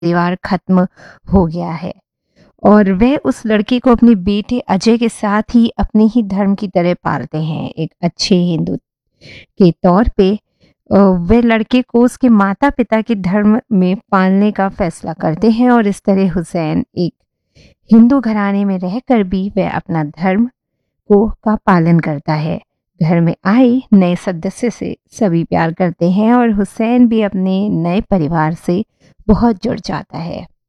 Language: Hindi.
परिवार खत्म हो गया है और वह उस लड़के को अपने बेटे अजय के साथ ही अपने ही धर्म की तरह पालते हैं। एक अच्छे हिंदू के तौर पे वे लड़के को उसके माता-पिता के धर्म में पालने का फैसला करते हैं और इस तरह हुसैन एक हिंदू घराने में रहकर भी वह अपना धर्म को का पालन करता है। घर में आए नए सदस्य से सभी प्यार करते हैं और हुसैन भी अपने नए परिवार से बहुत जुड़ जाता है।